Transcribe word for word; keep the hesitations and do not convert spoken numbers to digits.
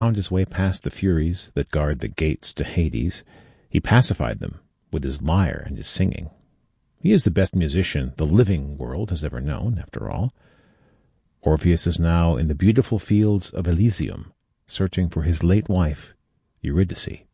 found his way past the furies that guard the gates to Hades. He pacified them with his lyre and his singing. He is the best musician the living world has ever known, after all. Orpheus is now in the beautiful fields of Elysium, searching for his late wife, Eurydice.